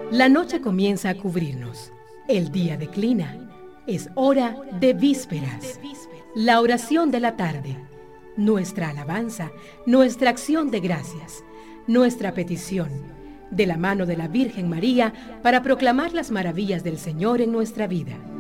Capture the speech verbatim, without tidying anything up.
La noche comienza a cubrirnos. El día declina. Es hora de vísperas. La oración de la tarde. Nuestra alabanza, nuestra acción de gracias, nuestra petición, de la mano de la Virgen María para proclamar las maravillas del Señor en nuestra vida.